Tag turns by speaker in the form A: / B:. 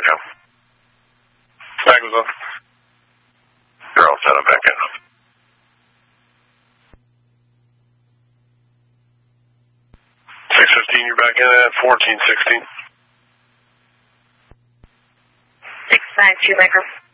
A: Echo. Flag was up. You're all set. I'm back in. 6:15. You're back in at 14:16.
B: 692 Micro.